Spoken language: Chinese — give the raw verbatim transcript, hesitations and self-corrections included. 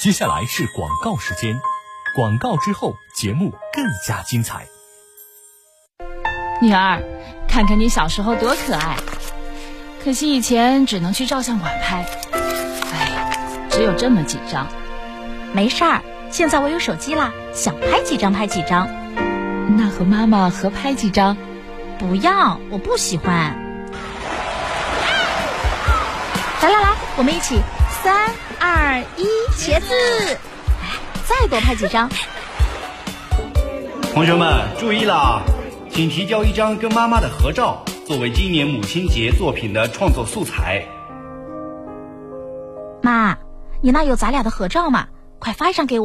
接下来是广告时间，广告之后节目更加精彩。 女儿，看看你小时候多可爱，可惜以前只能去照相馆拍，哎，只有这么几张。 没事儿，现在我有手机啦，想拍几张拍几张。 那和妈妈合拍几张？ 不要，我不喜欢。来来来，我们一起，三二一，茄子！哎，再多拍几张。 同学们注意啦，请提交一张跟妈妈的合照，作为今年母亲节作品的创作素材。 妈，你那有咱俩的合照吗？快发一张给我。